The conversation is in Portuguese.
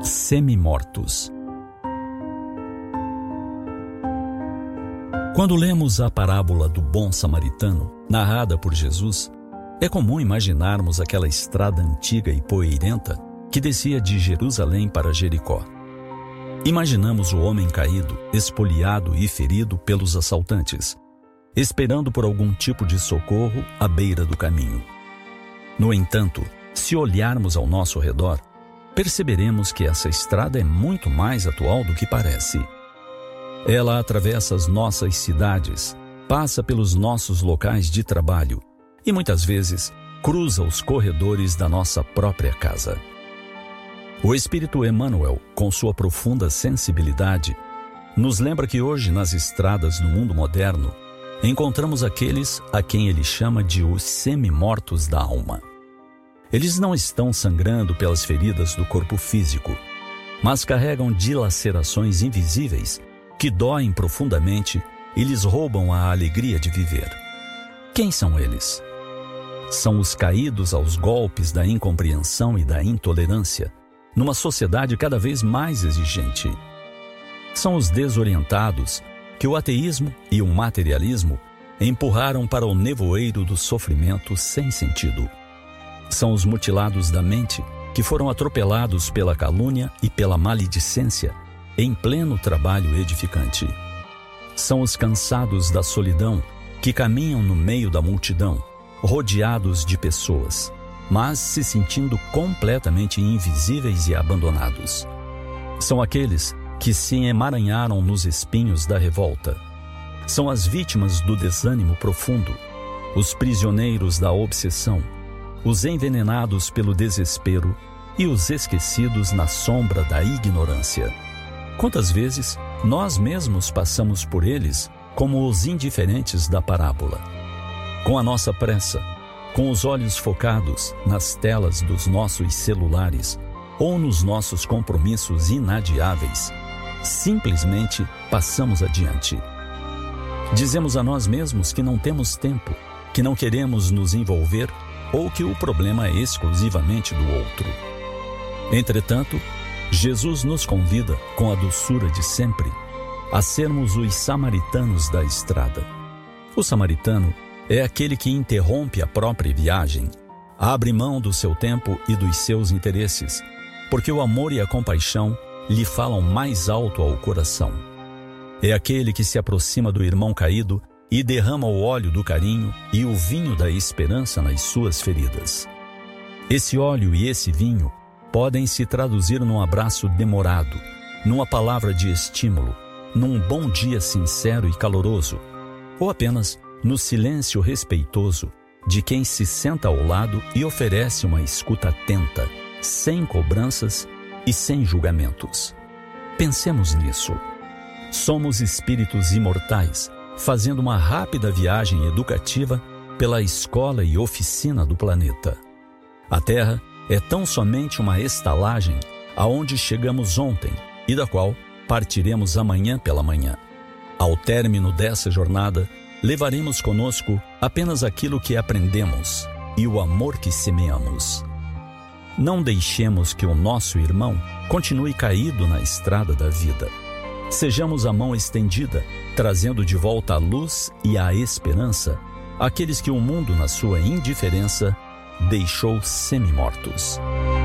Semi-mortos. Quando lemos a parábola do bom samaritano, narrada por Jesus, é comum imaginarmos aquela estrada antiga e poeirenta que descia de Jerusalém para Jericó. Imaginamos o homem caído, espoliado e ferido pelos assaltantes, esperando por algum tipo de socorro à beira do caminho. No entanto, se olharmos ao nosso redor, perceberemos que essa estrada é muito mais atual do que parece. Ela atravessa as nossas cidades, passa pelos nossos locais de trabalho e muitas vezes cruza os corredores da nossa própria casa. O Espírito Emmanuel, com sua profunda sensibilidade, nos lembra que hoje nas estradas do mundo moderno encontramos aqueles a quem ele chama de os semi-mortos da alma. Eles não estão sangrando pelas feridas do corpo físico, mas carregam dilacerações invisíveis que doem profundamente e lhes roubam a alegria de viver. Quem são eles? São os caídos aos golpes da incompreensão e da intolerância, numa sociedade cada vez mais exigente. São os desorientados que o ateísmo e o materialismo empurraram para o nevoeiro do sofrimento sem sentido. São os mutilados da mente que foram atropelados pela calúnia e pela maledicência em pleno trabalho edificante. São os cansados da solidão que caminham no meio da multidão, rodeados de pessoas, mas se sentindo completamente invisíveis e abandonados. São aqueles que se emaranharam nos espinhos da revolta. São as vítimas do desânimo profundo, os prisioneiros da obsessão, os envenenados pelo desespero e os esquecidos na sombra da ignorância. Quantas vezes nós mesmos passamos por eles como os indiferentes da parábola? Com a nossa pressa, com os olhos focados nas telas dos nossos celulares ou nos nossos compromissos inadiáveis, simplesmente passamos adiante. Dizemos a nós mesmos que não temos tempo, que não queremos nos envolver ou que o problema é exclusivamente do outro. Entretanto, Jesus nos convida, com a doçura de sempre, a sermos os samaritanos da estrada. O samaritano é aquele que interrompe a própria viagem, abre mão do seu tempo e dos seus interesses, porque o amor e a compaixão lhe falam mais alto ao coração. É aquele que se aproxima do irmão caído e derrama o óleo do carinho e o vinho da esperança nas suas feridas. Esse óleo e esse vinho podem se traduzir num abraço demorado, numa palavra de estímulo, num bom dia sincero e caloroso, ou apenas no silêncio respeitoso de quem se senta ao lado e oferece uma escuta atenta, sem cobranças e sem julgamentos. Pensemos nisso. Somos espíritos imortais, fazendo uma rápida viagem educativa pela escola e oficina do planeta. A Terra é tão somente uma estalagem aonde chegamos ontem e da qual partiremos amanhã pela manhã. Ao término dessa jornada, levaremos conosco apenas aquilo que aprendemos e o amor que semeamos. Não deixemos que o nosso irmão continue caído na estrada da vida. Sejamos a mão estendida, trazendo de volta a luz e a esperança àqueles que o mundo, na sua indiferença, deixou semi-mortos.